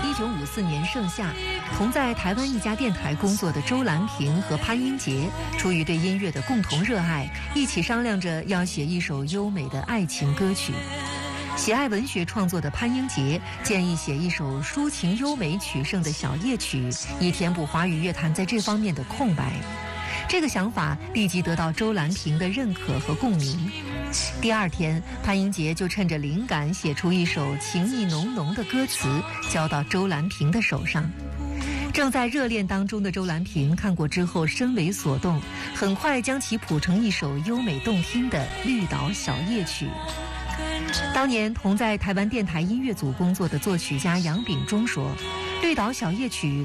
1954年盛夏，同在台湾一家电台工作的周兰萍和潘英杰，出于对音乐的共同热爱，一起商量着要写一首优美的爱情歌曲。喜爱文学创作的潘英杰建议写一首抒情优美曲圣的小夜曲，以填补华语乐坛在这方面的空白。这个想法立即得到周兰萍的认可和共鸣。第二天，潘英杰就趁着灵感写出一首情意浓浓的歌词，交到周兰萍的手上。正在热恋当中的周兰萍看过之后深为所动，很快将其谱成一首优美动听的《绿岛小夜曲》。当年同在台湾电台音乐组工作的作曲家杨秉忠说，《绿岛小夜曲》